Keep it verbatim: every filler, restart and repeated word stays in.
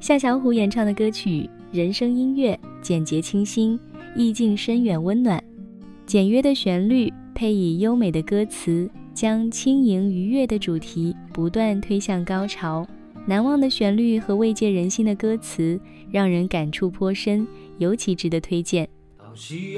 夏小虎演唱的歌曲人声音乐，简洁清新，意境深远温暖，简约的旋律配以优美的歌词，将轻盈愉悦的主题不断推向高潮。难忘的旋律和慰藉人心的歌词让人感触颇深，尤其值得推荐。